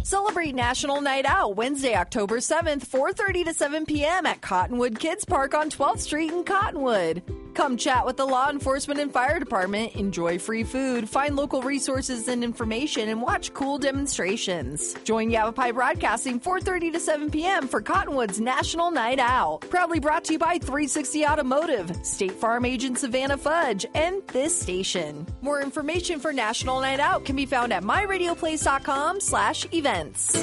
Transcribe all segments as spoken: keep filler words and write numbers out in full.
Celebrate National Night Out Wednesday, October seventh, four thirty to seven p.m. at Cottonwood Kids Park on twelfth Street in Cottonwood. Come chat with the law enforcement and fire department, enjoy free food, find local resources and information, and watch cool demonstrations. Join Yavapai Broadcasting four thirty to seven p.m. for Cottonwood's National Night Out. Proudly brought to you by three sixty Automotive, State Farm agent Savannah Fudge, and this station. More information for National Night Out can be found at my radio place dot com slash events.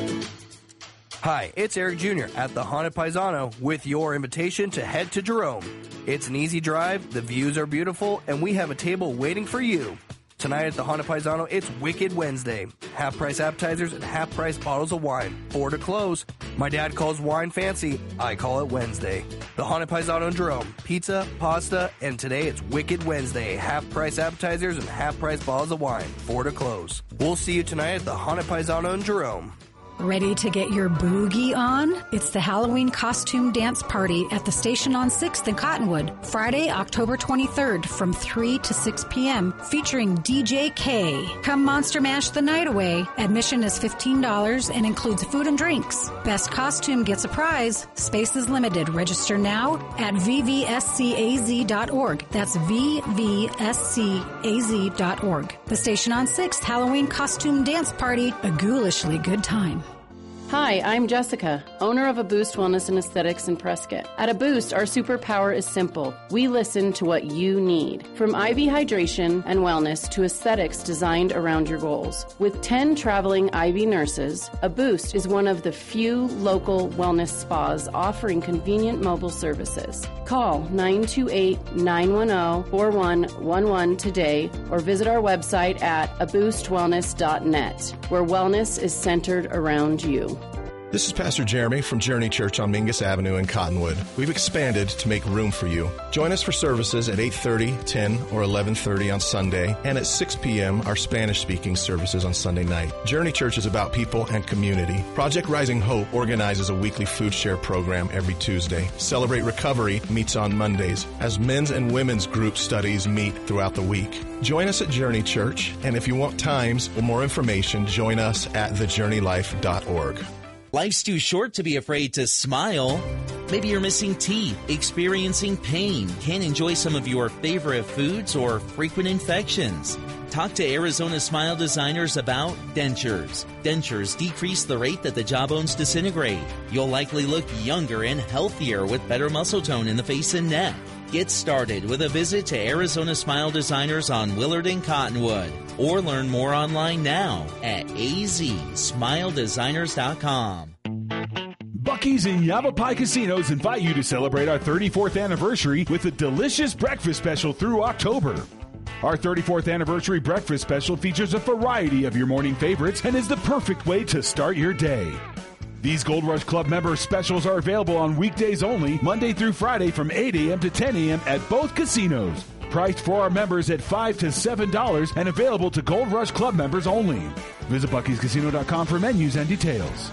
Hi, it's Eric Junior at the Haunted Paisano with your invitation to head to Jerome. It's an easy drive, the views are beautiful, and we have a table waiting for you. Tonight at the Haunted Paisano, it's Wicked Wednesday. Half-price appetizers and half-price bottles of wine. Four to close. My dad calls wine fancy. I call it Wednesday. The Haunted Paisano in Jerome. Pizza, pasta, and today it's Wicked Wednesday. Half-price appetizers and half-price bottles of wine. Four to close. We'll see you tonight at the Haunted Paisano in Jerome. Ready to get your boogie on? It's the Halloween costume dance party at the station on sixth in Cottonwood, Friday, October twenty-third from three to six p.m. featuring D J K. Come Monster Mash the night away. Admission is fifteen dollars and includes food and drinks. Best costume gets a prize. Space is limited. Register now at v v s c a z dot org. That's v v s c a z dot org. The station on sixth Halloween costume dance party, a ghoulishly good time. Hi, I'm Jessica, owner of A Boost Wellness and Aesthetics in Prescott. At A Boost, our superpower is simple. We listen to what you need. From I V hydration and wellness to aesthetics designed around your goals. With ten traveling I V nurses, A Boost is one of the few local wellness spas offering convenient mobile services. Call nine two eight, nine one zero, four one one one today or visit our website at a boost wellness dot net, where wellness is centered around you. This is Pastor Jeremy from Journey Church on Mingus Avenue in Cottonwood. We've expanded to make room for you. Join us for services at eight thirty, ten, or eleven thirty on Sunday, and at six p.m. our Spanish-speaking services on Sunday night. Journey Church is about people and community. Project Rising Hope organizes a weekly food share program every Tuesday. Celebrate Recovery meets on Mondays, as men's and women's group studies meet throughout the week. Join us at Journey Church, and if you want times or more information, join us at the journey life dot org. Life's too short to be afraid to smile. Maybe you're missing teeth, experiencing pain, can't enjoy some of your favorite foods, or frequent infections. Talk to Arizona Smile Designers about dentures. Dentures decrease the rate that the jawbones disintegrate. You'll likely look younger and healthier with better muscle tone in the face and neck. Get started with a visit to Arizona Smile Designers on Willard and Cottonwood, or learn more online now at a z smile designers dot com. Buc-ee's and Yavapai Casinos invite you to celebrate our thirty-fourth anniversary with a delicious breakfast special through October. Our thirty-fourth anniversary breakfast special features a variety of your morning favorites and is the perfect way to start your day. These Gold Rush Club member specials are available on weekdays only, Monday through Friday from eight a.m. to ten a.m. at both casinos. Priced for our members at five to seven dollars and available to Gold Rush Club members only. Visit Buc-ee's Casino dot com for menus and details.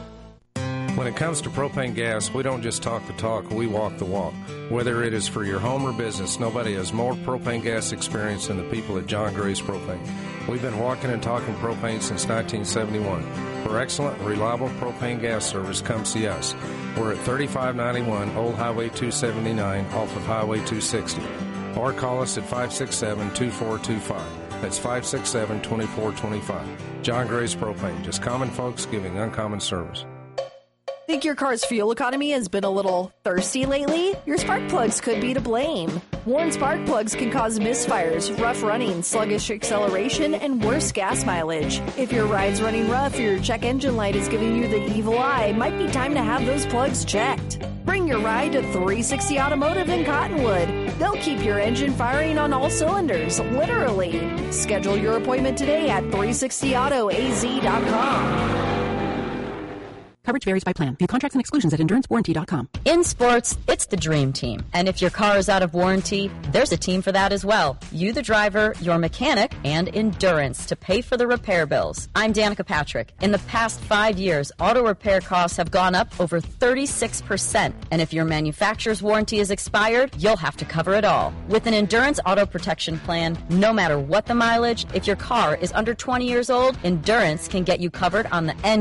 When it comes to propane gas, we don't just talk the talk, we walk the walk. Whether it is for your home or business, nobody has more propane gas experience than the people at John Grace Propane. We've been walking and talking propane since nineteen seventy-one. For excellent and reliable propane gas service, come see us. We're at thirty-five ninety-one Old Highway two seventy-nine off of Highway two sixty. Or call us at five six seven, two four two five. That's five six seven, two four two five. John Grace Propane, just common folks giving uncommon service. Think your car's fuel economy has been a little thirsty lately? Your spark plugs could be to blame. Worn spark plugs can cause misfires, rough running, sluggish acceleration, and worse gas mileage. If your ride's running rough or your check engine light is giving you the evil eye, it might be time to have those plugs checked. Bring your ride to three sixty Automotive in Cottonwood. They'll keep your engine firing on all cylinders, literally. Schedule your appointment today at three sixty auto a z dot com. Coverage varies by plan. View contracts and exclusions at endurance warranty dot com. In sports, it's the dream team. And if your car is out of warranty, there's a team for that as well. You, the driver, your mechanic, and Endurance to pay for the repair bills. I'm Danica Patrick. In the past five years, auto repair costs have gone up over thirty-six percent. And if your manufacturer's warranty is expired, you'll have to cover it all. With an Endurance auto protection plan, no matter what the mileage, if your car is under twenty years old, Endurance can get you covered on the end